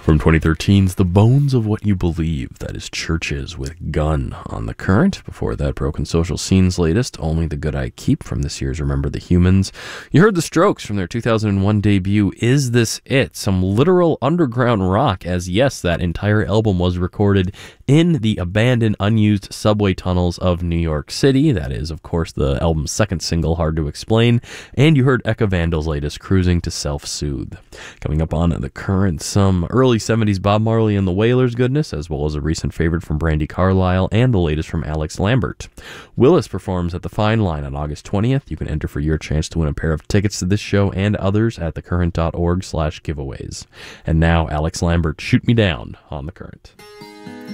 From 2013's The Bones of What You Believe, that is Churches with Gun on The Current. Before that, Broken Social Scene's latest, Only the Good I Keep, from this year's Remember the Humans. You heard The Strokes from their 2001 debut, Is This It? Some literal underground rock, as yes, that entire album was recorded in the abandoned, unused subway tunnels of New York City. That is, of course, the album's second single, Hard to Explain. And you heard Eka Vandal's latest, Cruising to Self-Soothe. Coming up on The Current, some early 70s Bob Marley and the Wailers goodness, as well as a recent favorite from Brandi Carlile and the latest from Alex Lambert. Willis performs at the Fine Line on August 20th. You can enter for your chance to win a pair of tickets to this show and others at thecurrent.org/giveaways. And now, Alex Lambert, Shoot Me Down on The Current.